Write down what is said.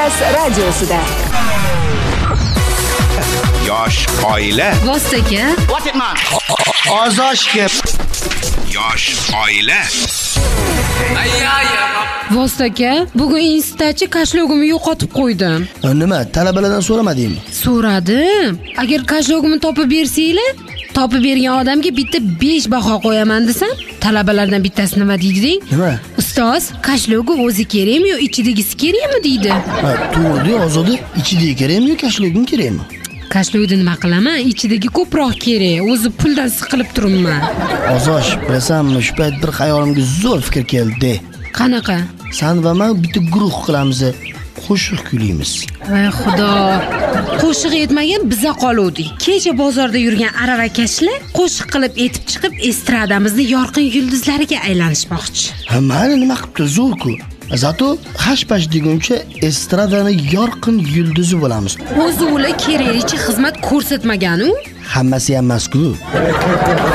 Express radiosida. Yosh oila. Vostaka. What it man? Ozoshga. Yosh oila. Vostaka, bugun institutchi kashlogimni yo'qotib qo'ydim. Nima, talabalardan so'ramadingmi? So'radim. Agar kashlogimni topib bersanglar, topib bergan odamga bitta 5 baho qo'yaman desam, talabalardan bittasi nima deydi? Nima? Ustoz, kashlogi o'zi kerakmi yo ichidagisi kerakmi deydi. Ha, to'g'ri, Ozoda, ichidagi kerakmi yo kashlogim kerakmi? Kashlogni nima qilaman? Ichidagi ko'proq kerak. O'zi puldan siqilib turibman. Ozosh, bilasanmi, shu payt bir xayolimga zo'r fikr keldi. Qanaqa? Sen va men bitta guruh qilamiz, qo'shiq kuylaymiz. Voy xudo. Qo'shiq yetmagan biza qoluvdik. Kecha bozorda yurgan aravakashlar qo'shiq qilib etib chiqib, estradamizni yorqin yulduzlariga aylanishmoqchi. Ha, mayli, nima qilibdi, zo'r-ku. Zato hash-pash deguncha estradani yorqin yulduzi bo'lamiz. O'zi ular keraklicha xizmat ko'rsatmagan-u. Hammasi ham emas-ku.